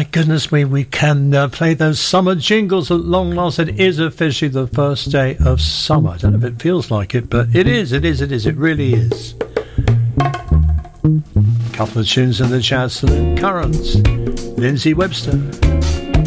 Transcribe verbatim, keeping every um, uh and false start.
my goodness me, we can uh, play those summer jingles at long last. It is officially the first day of summer. I don't know if it feels like it, but it is, it is, it is, it really is. Couple of tunes in the chat. Saloon Currents, Lindsay Webster.